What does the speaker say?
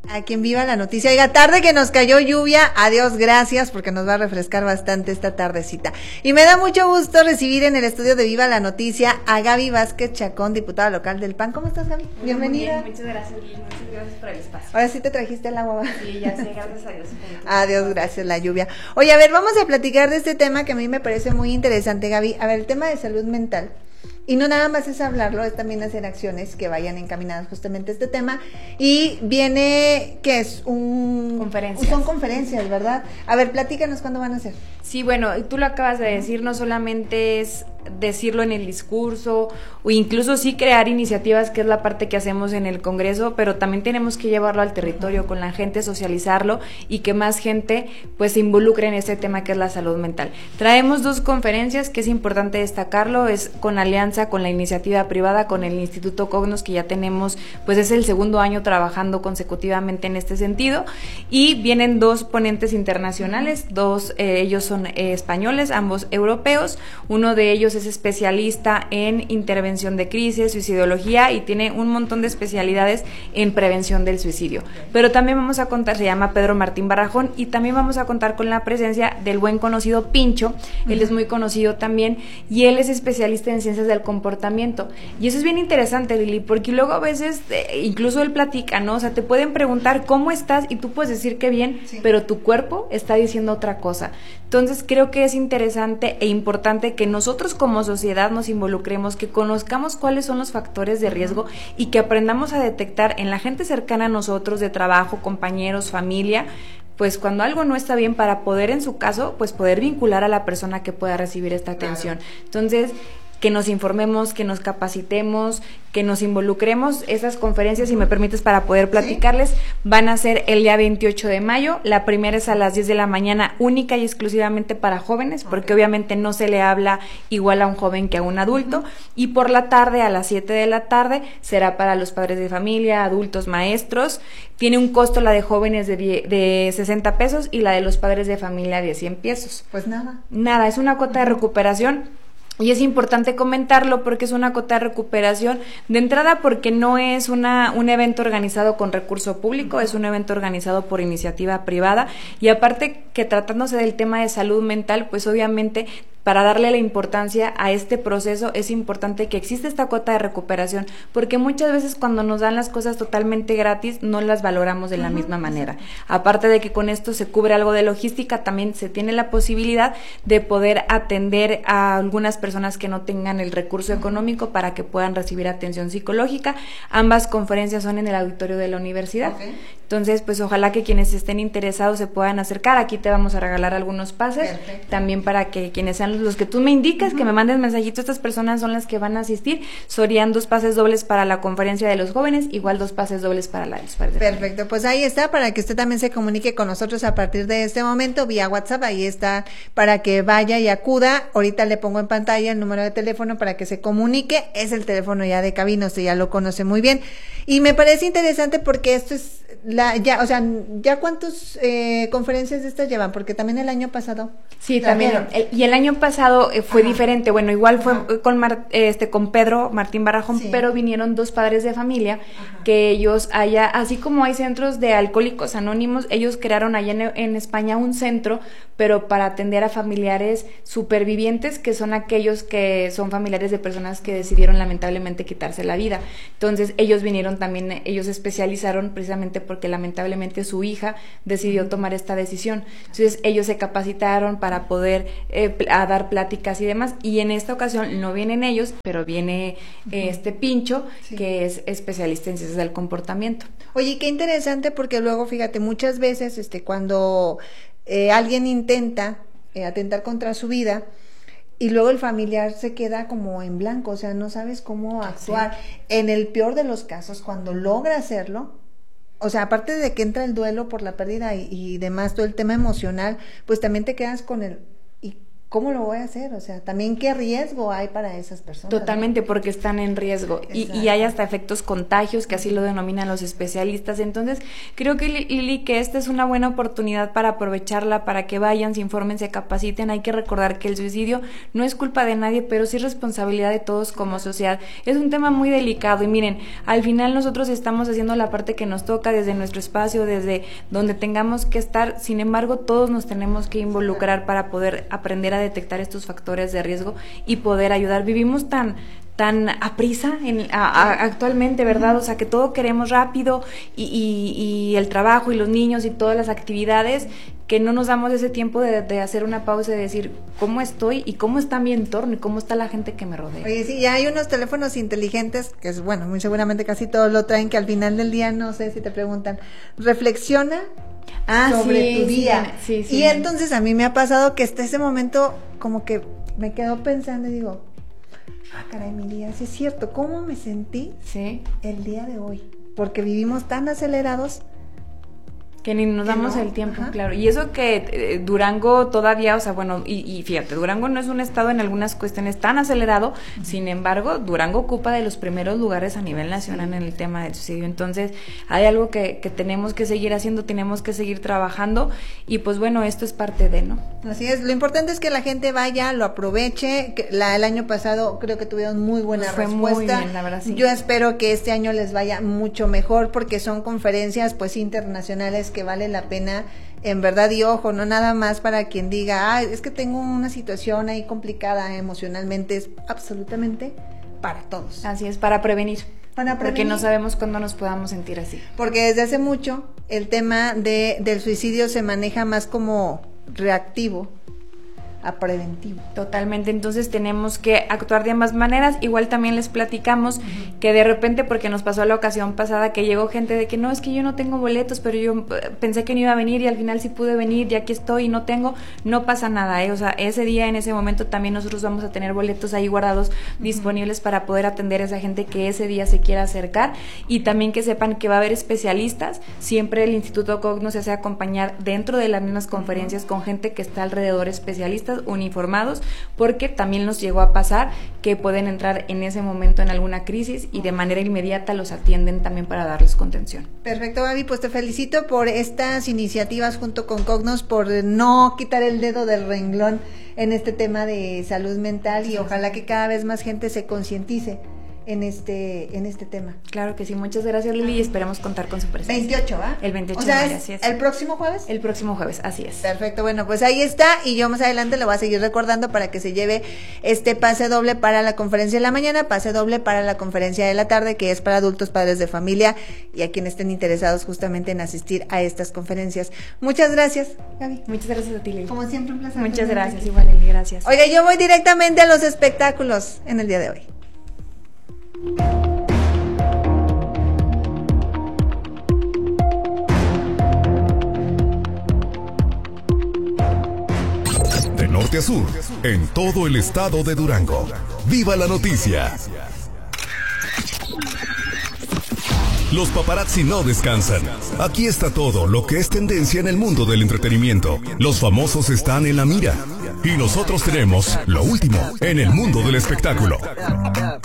Aquí en Viva la Noticia. Oiga, tarde que nos cayó lluvia, adiós, gracias, porque nos va a refrescar bastante esta tardecita. Y me da mucho gusto recibir en el estudio de Viva la Noticia a Gaby Vázquez Chacón, diputada local del PAN. ¿Cómo estás, Gaby? Bienvenida. Muy bien, muchas gracias, Liz, muchas gracias por el espacio. Ahora sí te trajiste el agua. Sí, ya sé, gracias a Dios. Adiós, gracias, la lluvia. Oye, a ver, vamos a platicar de este tema que a mí me parece muy interesante, Gaby. A ver, el tema de salud mental. Y no nada más es hablarlo, es también hacer acciones que vayan encaminadas justamente a este tema. Y viene, ¿qué es? Conferencias. Son conferencias, ¿verdad? A ver, platícanos cuándo van a ser. Sí, bueno, tú lo acabas de decir, no solamente es decirlo en el discurso o incluso sí crear iniciativas, que es la parte que hacemos en el Congreso, pero también tenemos que llevarlo al territorio con la gente, socializarlo y que más gente pues se involucre en este tema que es la salud mental. Traemos 2 conferencias que es importante destacarlo, es con alianza con la iniciativa privada, con el Instituto Cognos, que ya tenemos, pues es el segundo año trabajando consecutivamente en este sentido, y vienen 2 ponentes internacionales, 2, ellos son españoles, ambos europeos, uno de ellos es especialista en intervención de crisis, suicidología y tiene un montón de especialidades en prevención del suicidio. Pero también vamos a contar, se llama Pedro Martín Barrajón, y también vamos a contar con la presencia del buen conocido Pincho, él es muy conocido también y él es especialista en ciencias del comportamiento. Y eso es bien interesante, Lili, porque luego a veces, incluso él platica, ¿no? O sea, te pueden preguntar cómo estás y tú puedes decir que bien, sí, pero tu cuerpo está diciendo otra cosa. Entonces creo que es interesante e importante que nosotros como sociedad nos involucremos, que conozcamos cuáles son los factores de riesgo y que aprendamos a detectar en la gente cercana a nosotros, de trabajo, compañeros, familia, pues cuando algo no está bien, para poder, en su caso, pues poder vincular a la persona que pueda recibir esta atención. Claro. Entonces, que nos informemos, que nos capacitemos, que nos involucremos. Esas conferencias, si me permites, para poder platicarles, ¿sí?, van a ser el día 28 de mayo. La primera es a las 10 de la mañana, única y exclusivamente para jóvenes, porque obviamente no se le habla igual a un joven que a un adulto. Y por la tarde, a las 7 de la tarde, será para los padres de familia, adultos, maestros. Tiene un costo la de jóvenes de 60 pesos y la de los padres de familia de 100 pesos. Pues nada. Nada, es una cuota de recuperación. Y es importante comentarlo porque es una cuota de recuperación de entrada, porque no es un evento organizado con recurso público, es un evento organizado por iniciativa privada, y aparte que tratándose del tema de salud mental, pues obviamente para darle la importancia a este proceso es importante que exista esta cuota de recuperación, porque muchas veces cuando nos dan las cosas totalmente gratis no las valoramos de la misma manera. Aparte de que con esto se cubre algo de logística, también se tiene la posibilidad de poder atender a algunas personas que no tengan el recurso económico para que puedan recibir atención psicológica. Ambas conferencias son en el auditorio de la universidad. Entonces, pues ojalá que quienes estén interesados se puedan acercar. Aquí te vamos a regalar algunos pases. Perfecto. También para que quienes sean los que tú me indicas, que me manden mensajito, estas personas son las que van a asistir. Serían 2 pases dobles para la conferencia de los jóvenes, igual 2 pases dobles para la de los padres. Perfecto, pues ahí está, para que usted también se comunique con nosotros a partir de este momento vía WhatsApp. Ahí está para que vaya y acuda. Ahorita le pongo en pantalla el número de teléfono para que se comunique. Es el teléfono ya de cabina, usted ya lo conoce muy bien. Y me parece interesante porque esto es ya cuántas conferencias de estas llevan, porque también el año pasado. Sí, también. Y el año pasado fue diferente. Bueno, igual fue con Pedro Martín Barrajón, sí, pero vinieron 2 padres de familia que ellos allá, así como hay centros de alcohólicos anónimos, ellos crearon allá en España un centro, pero para atender a familiares supervivientes, que son aquellos que son familiares de personas que decidieron lamentablemente quitarse la vida. Entonces ellos vinieron también, ellos se especializaron precisamente porque lamentablemente su hija decidió tomar esta decisión. Entonces ellos se capacitaron para poder a dar pláticas y demás, y en esta ocasión no vienen ellos, pero viene Pincho, sí, que es especialista en ciencias del comportamiento. Oye, qué interesante, porque luego, fíjate, muchas veces cuando alguien intenta atentar contra su vida, y luego el familiar se queda como en blanco, o sea, no sabes cómo actuar. Sí. En el peor de los casos, cuando logra hacerlo, o sea, aparte de que entra el duelo por la pérdida y demás, todo el tema emocional, pues también te quedas con el... ¿cómo lo voy a hacer? O sea, también qué riesgo hay para esas personas. Totalmente, ¿no? Porque están en riesgo y hay hasta efectos contagios, que así lo denominan los especialistas. Entonces, creo que Lili, que esta es una buena oportunidad para aprovecharla, para que vayan, se informen, se capaciten. Hay que recordar que el suicidio no es culpa de nadie, pero sí es responsabilidad de todos como sociedad. Es un tema muy delicado y miren, al final nosotros estamos haciendo la parte que nos toca desde nuestro espacio, desde donde tengamos que estar. Sin embargo, todos nos tenemos que involucrar para poder aprender a detectar estos factores de riesgo y poder ayudar. Vivimos tan aprisa actualmente, ¿verdad? O sea, que todo queremos rápido y el trabajo y los niños y todas las actividades, que no nos damos ese tiempo de hacer una pausa y de decir cómo estoy y cómo está mi entorno y cómo está la gente que me rodea. Oye, sí, ya hay unos teléfonos inteligentes que es, bueno, muy seguramente casi todos lo traen, que al final del día, no sé si te preguntan, reflexiona sobre tu día. Sí, y entonces a mí me ha pasado que hasta ese momento como que me quedo pensando y digo, caray, mi día, sí es cierto, ¿cómo me sentí el día de hoy? Porque vivimos tan acelerados que ni nos damos el tiempo, claro. Y eso que Durango todavía, o sea, bueno, y fíjate, Durango no es un estado en algunas cuestiones tan acelerado, sin embargo, Durango ocupa de los primeros lugares a nivel nacional en el tema del suicidio. Entonces, hay algo que tenemos que seguir haciendo, tenemos que seguir trabajando, y pues bueno, esto es parte de, ¿no? Así es, lo importante es que la gente vaya, lo aproveche. El año pasado creo que tuvieron muy buena respuesta. Muy bien, la verdad, sí. Yo espero que este año les vaya mucho mejor, porque son conferencias pues internacionales que vale la pena, en verdad. Y ojo, no nada más para quien diga, es que tengo una situación ahí complicada emocionalmente, es absolutamente para todos. Así es, para prevenir. Porque no sabemos cuándo nos podamos sentir así. Porque desde hace mucho el tema del suicidio se maneja más como reactivo a preventivo. Totalmente, entonces tenemos que actuar de ambas maneras. Igual también les platicamos que de repente, porque nos pasó la ocasión pasada que llegó gente de que no, es que yo no tengo boletos, pero yo pensé que no iba a venir y al final sí pude venir y aquí estoy y no tengo, no pasa nada, o sea, ese día, en ese momento también nosotros vamos a tener boletos ahí guardados, disponibles para poder atender a esa gente que ese día se quiera acercar. Y también que sepan que va a haber especialistas, siempre el Instituto Cognos se hace acompañar dentro de las mismas conferencias con gente que está alrededor, especialistas uniformados, porque también nos llegó a pasar que pueden entrar en ese momento en alguna crisis y de manera inmediata los atienden también para darles contención. Perfecto, Gaby, pues te felicito por estas iniciativas junto con Cognos, por no quitar el dedo del renglón en este tema de salud mental, y ojalá que cada vez más gente se concientice en este tema. Claro que sí, muchas gracias, Lili, y esperamos contar con su presencia. 28, ¿va? El 28 o sea, de mayo, así es. ¿El próximo jueves? El próximo jueves, así es. Perfecto, bueno, pues ahí está, y yo más adelante lo voy a seguir recordando para que se lleve este pase doble para la conferencia de la mañana, pase doble para la conferencia de la tarde, que es para adultos, padres de familia y a quienes estén interesados justamente en asistir a estas conferencias. Muchas gracias, Gaby. Muchas gracias a ti, Lili. Como siempre, un placer. Muchas gracias, igual, Lili, gracias. Oiga, yo voy directamente a los espectáculos en el día de hoy. De norte a sur, en todo el estado de Durango. ¡Viva la noticia! Los paparazzi no descansan. Aquí está todo lo que es tendencia en el mundo del entretenimiento. Los famosos están en la mira. Y nosotros tenemos lo último en el mundo del espectáculo.